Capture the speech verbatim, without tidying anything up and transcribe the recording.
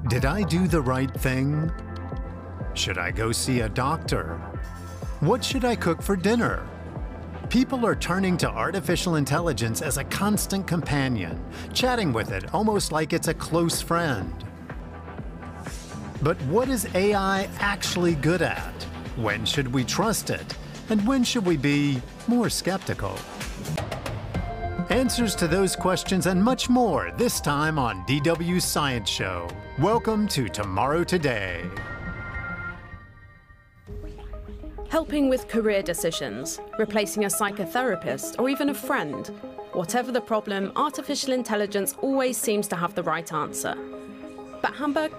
Did I do the right thing? Should I go see a doctor? What should I cook for dinner? People are turning to artificial intelligence as a constant companion, chatting with it almost like it's a close friend. But what is A I actually good at? When should we trust it? And when should we be more skeptical? Answers to those questions and much more this time on D W's Science Show. Welcome to Tomorrow Today. Helping with career decisions, replacing a psychotherapist, or even a friend. Whatever the problem, artificial intelligence always seems to have the right answer. But Hamburg,